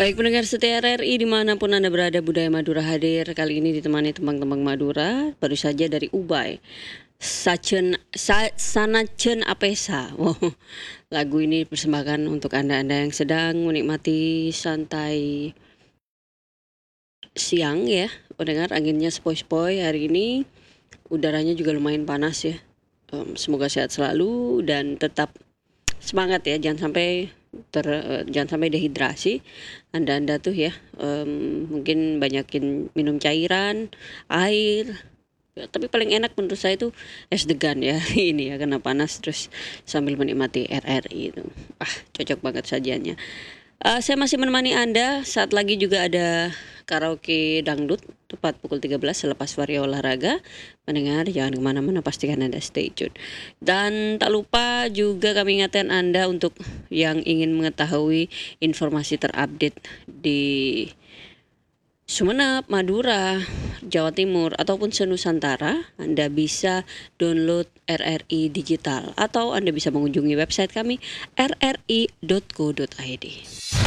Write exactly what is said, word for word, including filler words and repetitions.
Baik pendengar setia R R I dimanapun Anda berada, Budaya Madura hadir kali ini ditemani tembang-tembang Madura, baru saja dari Ubay. Sacen, sa, Sanacen Apesa. Wow, lagu ini persembahkan untuk Anda-Anda yang sedang menikmati santai siang ya. Pendengar, anginnya sepoi-sepoi hari ini, udaranya juga lumayan panas ya. Um, semoga sehat selalu dan tetap semangat ya, jangan sampai ter uh, jangan sampai dehidrasi. Anda-anda tuh ya, um, mungkin banyakin minum cairan, air. Ya, tapi paling enak menurut saya itu es degan ya ini ya, karena panas terus sambil menikmati R R I itu. Ah, cocok banget sajiannya. Uh, saya masih menemani Anda, saat lagi juga ada karaoke dangdut tepat pukul tiga belas selepas waria olahraga. Pendengar jangan kemana-mana, pastikan Anda stay tune. Dan tak lupa juga kami ingatkan Anda untuk yang ingin mengetahui informasi terupdate di Sumeneb, Madura, Jawa Timur, ataupun senusantara, Anda bisa download R R I Digital atau Anda bisa mengunjungi website kami r r i dot co dot i d.